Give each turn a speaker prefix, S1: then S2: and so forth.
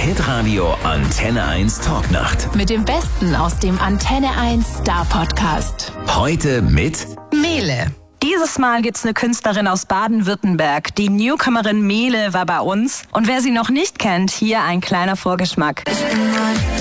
S1: Hitradio Antenne 1 Talknacht.
S2: Mit dem Besten aus dem Antenne 1 Star Podcast.
S1: Heute mit
S2: Mele.
S3: Dieses Mal gibt's eine Künstlerin aus Baden-Württemberg. Die Newcomerin Mele war bei uns. Und wer sie noch nicht kennt, hier ein kleiner Vorgeschmack.
S4: Ich bin